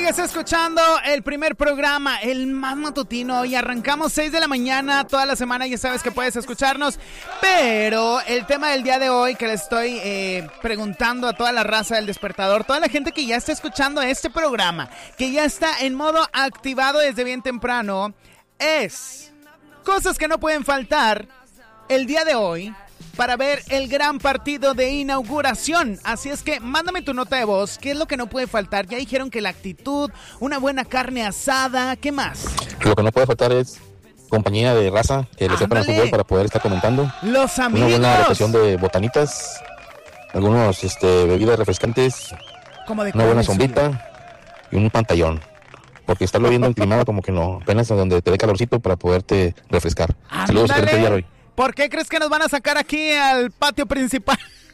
Sigues escuchando el primer programa, el más matutino, y arrancamos 6 de la mañana toda la semana. Ya sabes que puedes escucharnos, pero el tema del día de hoy que le estoy preguntando a toda la raza del despertador, toda la gente que ya está escuchando este programa, que ya está en modo activado desde bien temprano, es cosas que no pueden faltar el día de hoy para ver el gran partido de inauguración. Así es que mándame tu nota de voz. ¿Qué es lo que no puede faltar? Ya dijeron que la actitud, una buena carne asada, ¿qué más? Lo que no puede faltar es compañía de raza que le sepan el fútbol para poder estar comentando. Los amigos. Una buena rotación de botanitas, algunos bebidas refrescantes, como de una buena sombrita y un pantallón. Porque estarlo viendo inclinado como que no, apenas donde te dé calorcito para poderte refrescar. Saludos, excelente día hoy. ¿Por qué crees que nos van a sacar aquí al patio principal?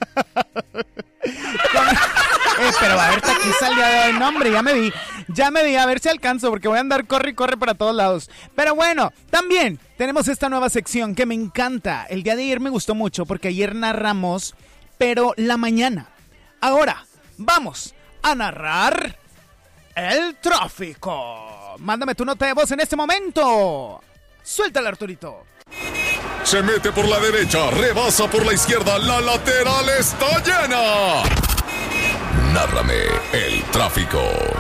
Pero a ver, aquí salió el nombre, ya me vi, a ver si alcanzo, porque voy a andar corre y corre para todos lados. Pero bueno, también tenemos esta nueva sección que me encanta. El día de ayer me gustó mucho, porque ayer narramos, pero la mañana. Ahora, vamos a narrar el tráfico. Mándame tu nota de voz en este momento. Suéltala, Arturito. Se mete por la derecha, rebasa por la izquierda, la lateral está llena. Nárrame el tráfico.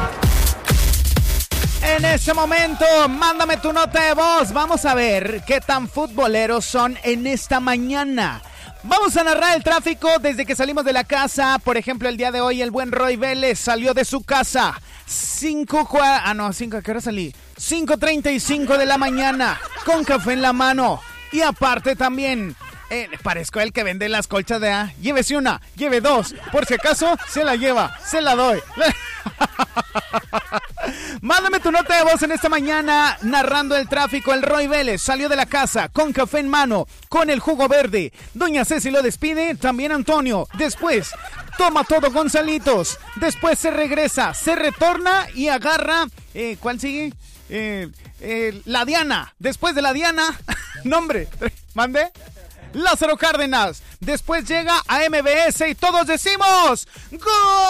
En este momento, mándame tu nota de voz. Vamos a ver qué tan futboleros son en esta mañana. Vamos a narrar el tráfico desde que salimos de la casa. Por ejemplo, el día de hoy el buen Roy Vélez salió de su casa. ¿A qué hora salí? 5:35 de la mañana, con café en la mano. Y aparte también, parezco el que vende las colchas de llévese una, lleve dos, por si acaso se la lleva, se la doy. Mándame tu nota de voz en esta mañana narrando el tráfico. El Roy Vélez salió de la casa con café en mano, con el jugo verde. Doña Ceci lo despide, también Antonio. Después toma todo Gonzalitos. Después se regresa, se retorna y agarra, ¿cuál sigue? La Diana. Después de la Diana, nombre, mande, Lázaro Cárdenas. Después llega a MBS y todos decimos ¡Gol!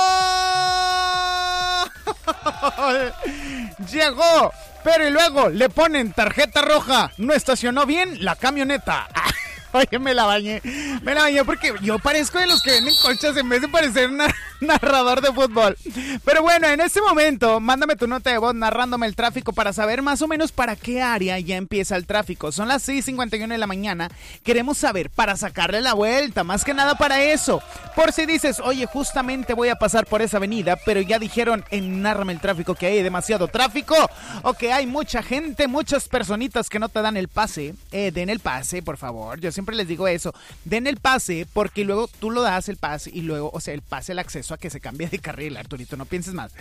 Llegó, pero y luego le ponen tarjeta roja. No estacionó bien la camioneta. Oye, me la bañé porque yo parezco de los que venden colchas en vez de parecer narrador de fútbol. Pero bueno, en este momento, mándame tu nota de voz narrándome el tráfico para saber más o menos para qué área ya empieza el tráfico. Son las 6:51 de la mañana. Queremos saber para sacarle la vuelta, más que nada para eso. Por si dices, oye, justamente voy a pasar por esa avenida, pero ya dijeron en Nárrame el tráfico que hay demasiado tráfico o que hay mucha gente, muchas personitas que no te dan el pase. Den el pase, por favor. Yo siempre les digo eso, den el pase porque luego tú lo das el pase y luego, o sea, el pase, el acceso a que se cambie de carril, Arturito, no pienses más.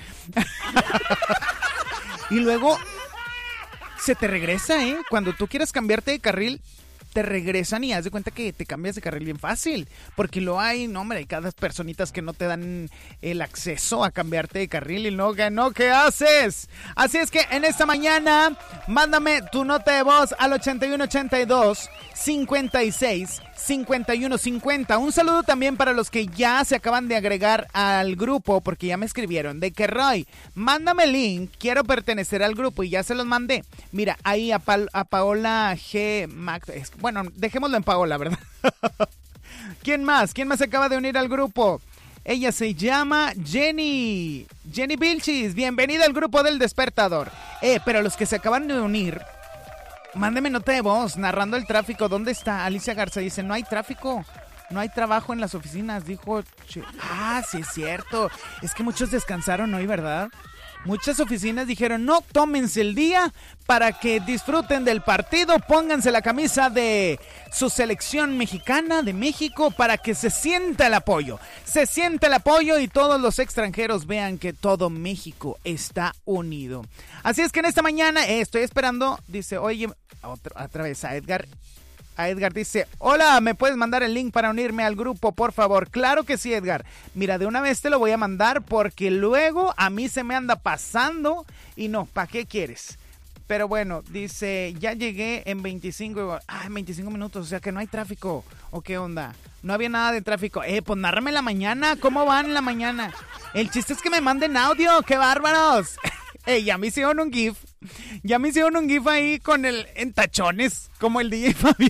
Y luego se te regresa, cuando tú quieras cambiarte de carril, te regresan y haz de cuenta que te cambias de carril bien fácil, porque lo hay, no hombre, hay cada personitas que no te dan el acceso a cambiarte de carril y no, ¿qué haces? Así es que en esta mañana, mándame tu nota de voz al 8182 56 51 50. Un saludo también para los que ya se acaban de agregar al grupo, porque ya me escribieron de que Roy, mándame el link, quiero pertenecer al grupo, y ya se los mandé. Mira, ahí a Paola G. Mac, bueno, dejémoslo en Paola, ¿verdad? ¿Quién más se acaba de unir al grupo? Ella se llama Jenny Vilchis. Bienvenida al grupo del Despertador. Pero los que se acaban de unir, mándeme nota de voz narrando el tráfico. ¿Dónde está? Alicia Garza dice, no hay tráfico, no hay trabajo en las oficinas, dijo. Sí es cierto, es que muchos descansaron hoy, ¿verdad? Muchas oficinas dijeron, no, tómense el día para que disfruten del partido, pónganse la camisa de su selección mexicana de México para que se sienta el apoyo y todos los extranjeros vean que todo México está unido. Así es que en esta mañana estoy esperando, dice, oye, otra vez a Edgar dice, hola, ¿me puedes mandar el link para unirme al grupo, por favor? Claro que sí, Edgar. Mira, de una vez te lo voy a mandar porque luego a mí se me anda pasando y no, ¿para qué quieres? Pero bueno, dice, ya llegué en 25 minutos, o sea que no hay tráfico. ¿O qué onda? No había nada de tráfico. Pues nárrame la mañana, ¿cómo van en la mañana? El chiste es que me manden audio, ¡qué bárbaros! Ey, ya me hicieron un GIF. Ya me hicieron un GIF ahí con el en tachones, como el DJ Fabián.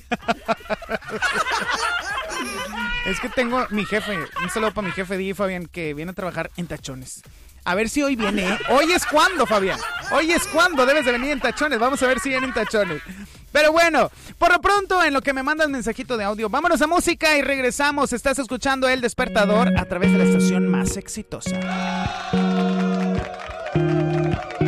Es que tengo mi jefe, un saludo para mi jefe DJ Fabián, que viene a trabajar en tachones. A ver si hoy viene, ¿eh? Hoy es cuando, Fabián. Hoy es cuando debes de venir en tachones. Vamos a ver si viene en tachones. Pero bueno, por lo pronto, en lo que me mandas mensajito de audio, vámonos a música y regresamos. Estás escuchando El Despertador a través de la estación más exitosa.